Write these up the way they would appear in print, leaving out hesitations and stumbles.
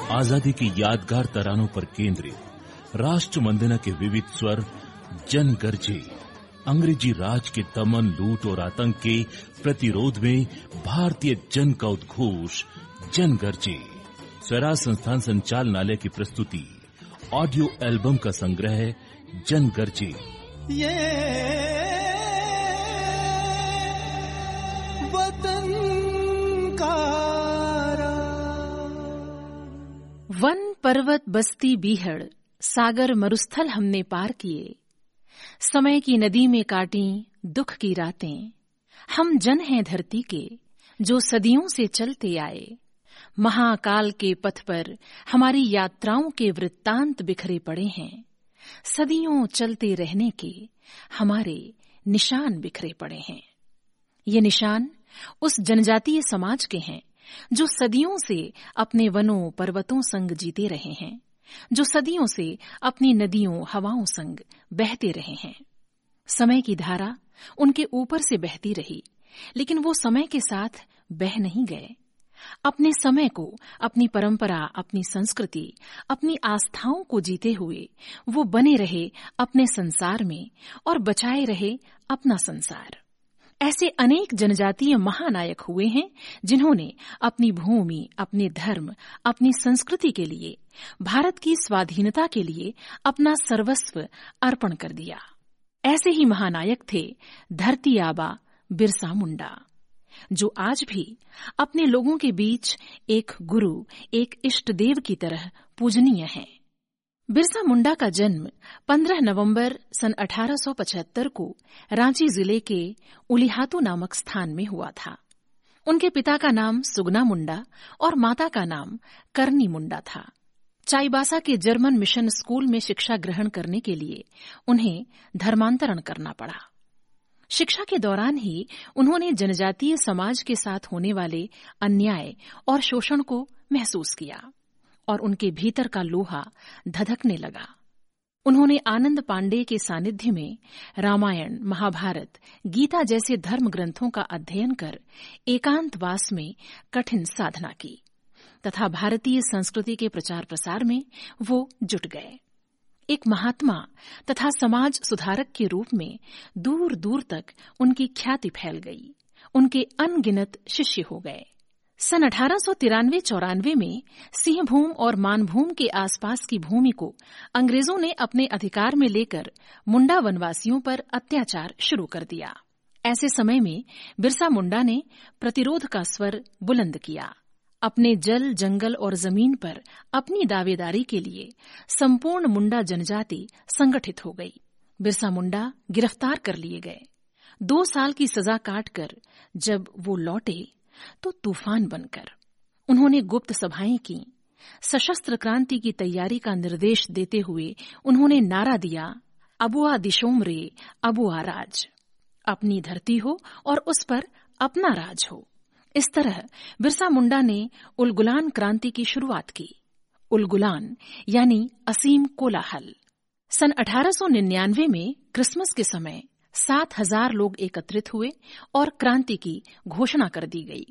आजादी की यादगार तरानों पर केंद्रित राष्ट्र वंदना के विविध स्वर जन गरजे। अंग्रेजी राज के दमन, लूट और आतंक के प्रतिरोध में भारतीय जन का उद्घोष जन गरजे। स्वराज संस्थान संचालनालय की प्रस्तुति ऑडियो एल्बम का संग्रह जन गरजे। ये वतन का वन पर्वत बस्ती बीहड़ सागर मरुस्थल हमने पार किए, समय की नदी में काटी दुख की रातें। हम जन हैं धरती के जो सदियों से चलते आए, महाकाल के पथ पर हमारी यात्राओं के वृत्तांत बिखरे पड़े हैं। सदियों चलते रहने के हमारे निशान बिखरे पड़े हैं। ये निशान उस जनजातीय समाज के हैं जो सदियों से अपने वनों पर्वतों संग जीते रहे हैं, जो सदियों से अपनी नदियों हवाओं संग बहते रहे हैं। समय की धारा उनके ऊपर से बहती रही, लेकिन वो समय के साथ बह नहीं गए। अपने समय को, अपनी परंपरा, अपनी संस्कृति, अपनी आस्थाओं को जीते हुए वो बने रहे अपने संसार में और बचाए रहे अपना संसार। ऐसे अनेक जनजातीय महानायक हुए हैं जिन्होंने अपनी भूमि, अपने धर्म, अपनी संस्कृति के लिए, भारत की स्वाधीनता के लिए अपना सर्वस्व अर्पण कर दिया। ऐसे ही महानायक थे धरती आबा बिरसा मुंडा, जो आज भी अपने लोगों के बीच एक गुरु, एक इष्ट देव की तरह पूजनीय हैं। बिरसा मुंडा का जन्म 15 नवंबर सन 1875 को रांची जिले के उलिहातू नामक स्थान में हुआ था। उनके पिता का नाम सुगना मुंडा और माता का नाम करनी मुंडा था। चाईबासा के जर्मन मिशन स्कूल में शिक्षा ग्रहण करने के लिए उन्हें धर्मांतरण करना पड़ा। शिक्षा के दौरान ही उन्होंने जनजातीय समाज के साथ होने वाले अन्याय और शोषण को महसूस किया और उनके भीतर का लोहा धधकने लगा। उन्होंने आनंद पांडे के सानिध्य में रामायण, महाभारत, गीता जैसे धर्म ग्रंथों का अध्ययन कर एकांतवास में कठिन साधना की तथा भारतीय संस्कृति के प्रचार प्रसार में वो जुट गए। एक महात्मा तथा समाज सुधारक के रूप में दूर दूर तक उनकी ख्याति फैल गई। उनके अनगिनत शिष्य हो गए। सन 1893-94 में सिंहभूम और मानभूम के आसपास की भूमि को अंग्रेजों ने अपने अधिकार में लेकर मुंडा वनवासियों पर अत्याचार शुरू कर दिया। ऐसे समय में बिरसा मुंडा ने प्रतिरोध का स्वर बुलंद किया। अपने जल, जंगल और जमीन पर अपनी दावेदारी के लिए संपूर्ण मुंडा जनजाति संगठित हो गई। बिरसा मुंडा गिरफ्तार कर लिए गए। 2 साल की सजा काटकर जब वो लौटे तो तूफान बनकर उन्होंने गुप्त सभाएं की। सशस्त्र क्रांति की तैयारी का निर्देश देते हुए उन्होंने नारा दिया, अबुआ दिशोम रे अबुआ राज, अपनी धरती हो और उस पर अपना राज हो। इस तरह बिरसा मुंडा ने उलगुलान क्रांति की शुरुआत की। उलगुलान यानी असीम कोलाहल। सन 1899 में क्रिसमस के समय 7,000 लोग एकत्रित हुए और क्रांति की घोषणा कर दी गई।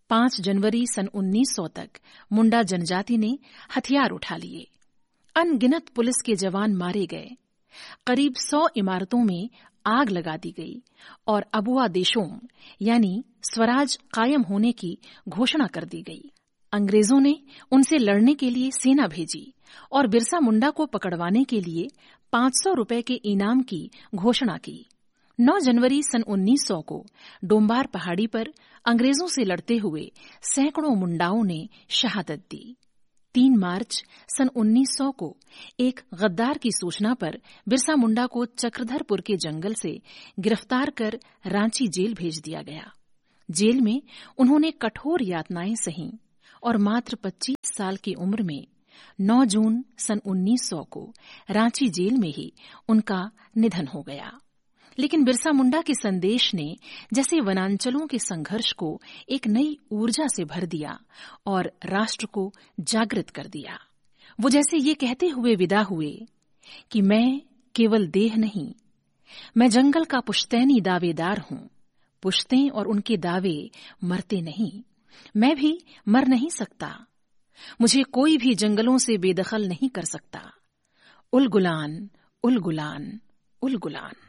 5 जनवरी सन 1900 तक मुंडा जनजाति ने हथियार उठा लिए। अनगिनत पुलिस के जवान मारे गए। करीब 100 इमारतों में आग लगा दी गई और अबुआ देशोम यानी स्वराज कायम होने की घोषणा कर दी गई। अंग्रेजों ने उनसे लड़ने के लिए सेना भेजी और बिरसा मुंडा को पकड़वाने के लिए 500 रुपए के इनाम की घोषणा की। 9 जनवरी सन 1900 को डोम्बार पहाड़ी पर अंग्रेजों से लड़ते हुए सैकड़ों मुंडाओं ने शहादत दी। 3 मार्च सन 1900 को एक गद्दार की सूचना पर बिरसा मुंडा को चक्रधरपुर के जंगल से गिरफ्तार कर रांची जेल भेज दिया गया। जेल में उन्होंने कठोर यातनाएं सहीं और मात्र 25 साल की उम्र में 9 जून सन 1900 को रांची जेल में ही उनका निधन हो गया। लेकिन बिरसा मुंडा के संदेश ने जैसे वनांचलों के संघर्ष को एक नई ऊर्जा से भर दिया और राष्ट्र को जागृत कर दिया। वो जैसे ये कहते हुए विदा हुए कि मैं केवल देह नहीं, मैं जंगल का पुश्तैनी दावेदार हूं। पुश्तें और उनके दावे मरते नहीं, मैं भी मर नहीं सकता। मुझे कोई भी जंगलों से बेदखल नहीं कर सकता। उल गुलान, उल गुलान, उल गुलान।